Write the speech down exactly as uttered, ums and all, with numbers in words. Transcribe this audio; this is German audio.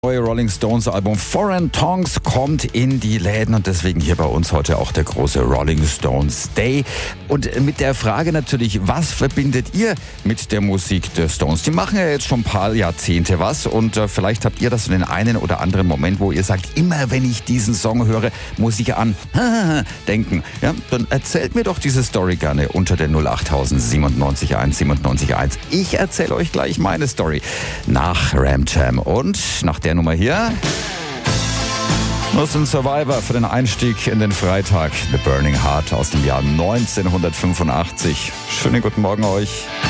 Neue Rolling Stones Album Foreign Tongues kommt in die Läden und deswegen hier bei uns heute auch der große Rolling Stones Day. Und mit der Frage natürlich, was verbindet ihr mit der Musik der Stones? Die machen ja jetzt schon ein paar Jahrzehnte was und äh, vielleicht habt ihr das in den einen oder anderen Moment, wo ihr sagt, immer wenn ich diesen Song höre, muss ich an denken. Ja, dann erzählt mir doch diese Story gerne unter der null acht null null siebenundneunzig eins siebenundneunzig eins. Ich erzähle euch gleich meine Story nach Ram Jam und nach der Nummer hier. Muslim Survivor für den Einstieg in den Freitag. The Burning Heart aus dem Jahr neunzehnhundertfünfundachtzig. Schönen guten Morgen euch.